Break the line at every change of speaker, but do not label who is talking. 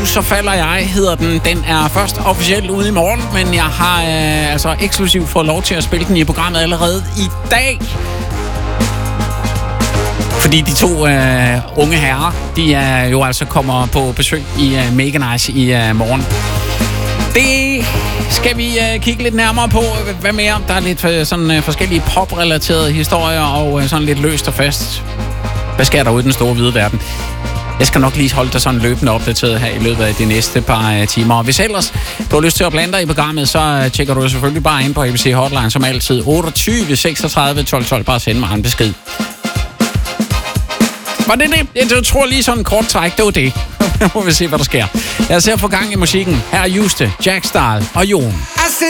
Så falder jeg, hedder den. Den er først officielt ude i morgen, men jeg har altså eksklusivt fået lov til at spille den i programmet allerede i dag. Fordi de to unge herrer, de jo altså kommer på besøg i Mega Nice i morgen. Det skal vi kigge lidt nærmere på. Hvad mere? Der er lidt sådan forskellige pop-relaterede historier og sådan lidt løst og fast. Hvad sker der ude i den store hvide verden? Jeg skal nok lige holde dig sådan løbende opdateret her i løbet af de næste par timer. Og hvis ellers du har lyst til at blande dig i programmet, så tjekker du selvfølgelig bare ind på ABC Hotline som altid. 28 36 12 12. Bare send mig en besked. Var det det? Jeg tror lige sådan en kort træk, det var det. Nu må vi se, hvad der sker. Lad os se at få gang i musikken. Her er Juste, Jack Starr og Jon.